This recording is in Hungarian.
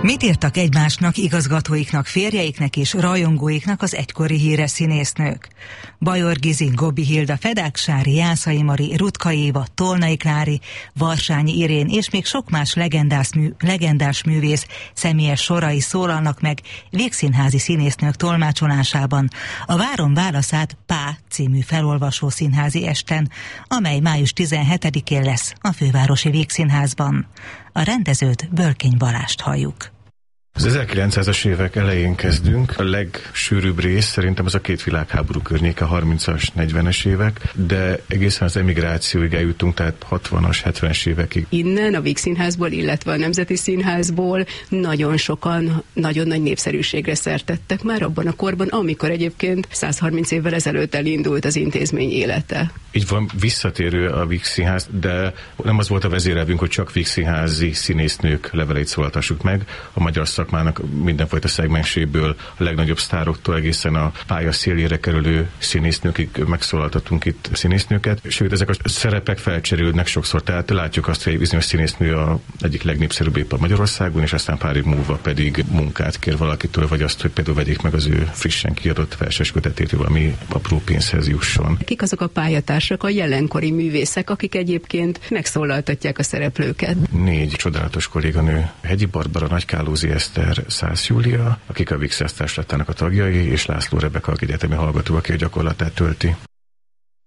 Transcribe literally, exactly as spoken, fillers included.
Mit írtak egymásnak, igazgatóiknak, férjeiknek és rajongóiknak az egykori híres színésznők? Bajor Gizi, Gobbi Hilda, Fedák Sári, Jászai Mari, Rutka Éva, Tolnai Klári, Varsányi Irén és még sok más legendás, mű, legendás művész személyes sorai szólalnak meg végszínházi színésznők tolmácsolásában a Várom válaszát Pá című felolvasó színházi esten, amely május tizenhetedikén lesz a Fővárosi Vígszínházban. A rendezőt, Bölkény Balást halljuk. Az ezerkilencszázas évek elején kezdünk. A legsűrűbb rész szerintem az a két világháború környéke, harmincas, negyvenes évek, de egészen az emigrációig eljutunk, tehát hatvanas, hetvenes évekig. Innen, a Vígszínházból, illetve a Nemzeti Színházból nagyon sokan nagyon nagy népszerűségre szert tettek már abban a korban, amikor egyébként százharminc évvel ezelőtt elindult az intézmény élete. Így van, visszatérő a Vígszínház, de nem az volt a vezérelvünk, hogy csak vígszínházi színésznők leveleit szólaltassuk meg. A magyar szakmának mindenfajta szegmenséből, a legnagyobb sztároktól egészen a pálya szélére kerülő színésznőkig megszólaltatunk itt színésznőket, sőt ezek a szerepek felcserélődnek sokszor, tehát látjuk azt, hogy egy bizonyos színésznő a egyik legnépszerűbb épp a Magyarországon, és aztán pár év múlva pedig munkát kér valakitől, vagy azt, hogy például vegyék meg az ő frissen kiadott verses kötetét, valami apró pénzhez jusson. Kik azok a pályatársak, a jelenkori művészek, akik egyébként megszólaltatják a szereplőket? Négy csodálatos kolléganő, Hegyi Barbara, Nagykálózi Eszter, Szász Júlia, akik a Vígszínház társulattának a tagjai, és László Rebeka, aki egyetemi hallgató, aki a gyakorlatát tölti.